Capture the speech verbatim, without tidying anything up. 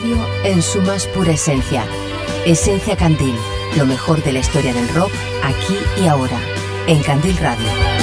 radio en su más pura esencia. Esencia Candil, lo mejor de la historia del rock, aquí y ahora, en Candil Radio.